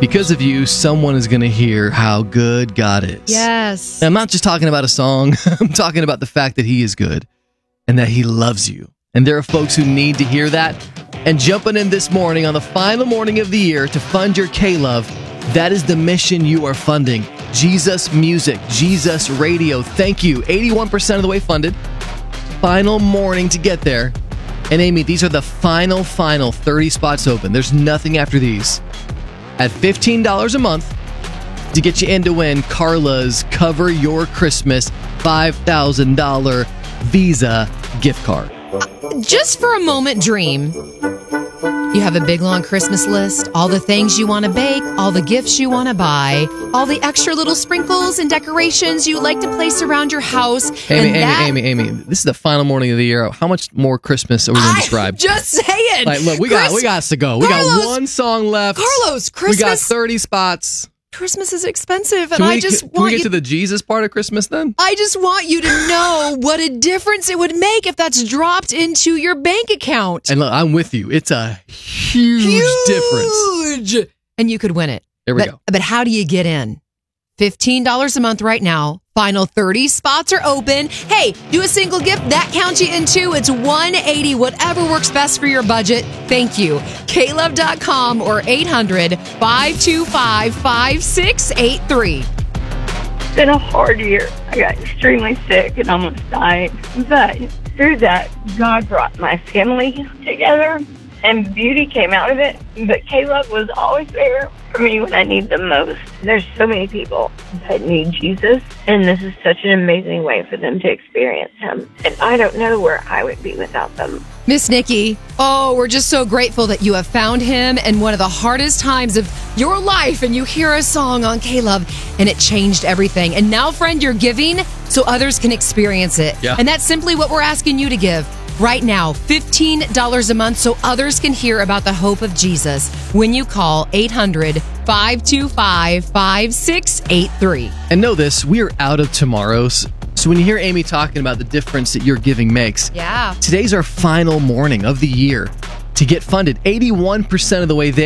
Because of you, someone is going to hear how good God is. Yes. And I'm not just talking about a song. I'm talking about the fact that he is good and that he loves you. And there are folks who need to hear that. And jumping in this morning on the final morning of the year to fund your K-Love, that is the mission you are funding. Jesus Music, Jesus Radio. Thank you. 81% of the way funded. Final morning to get there. And Amy, these are the final 30 spots open. There's nothing after these. At $15 a month to get you in to win Carla's Cover Your Christmas $5,000 Visa gift card. Just for a moment, dream. You have a big, long Christmas list, all the things you want to bake, all the gifts you want to buy, all the extra little sprinkles and decorations you like to place around your house. Amy, this is the final morning of the year. How much more Christmas are we going to describe? Just saying. Like, look, we got to go. We got one song left. Carlos, Christmas. We got 30 spots. Christmas is expensive, and can we get to the Jesus part of Christmas then? I just want you to know what a difference it would make if that's dropped into your bank account. And look, I'm with you. It's a huge difference. And you could win it. There we go. But how do you get in? $15 a month right now. Final 30 spots are open. Hey, do a single gift. That counts you in too. It's $180, whatever works best for your budget. Thank you. KLove.com or 800-525-5683. It's been a hard year. I got extremely sick and almost died. But through that, God brought my family together and beauty came out of it. But K-Love was always there for me when I need them most. There's so many people that need Jesus, and this is such an amazing way for them to experience him. And I don't know where I would be without them. Miss Nikki, we're just so grateful that you have found him in one of the hardest times of your life, and you hear a song on K-Love, and it changed everything. And now, friend, you're giving so others can experience it. Yeah. And that's simply what we're asking you to give. Right now, $15 a month so others can hear about the hope of Jesus when you call 800-525-5683. And know this, we are out of tomorrows. So when you hear Amy talking about the difference that your giving makes, yeah, today's our final morning of the year to get funded. 81% of the way there.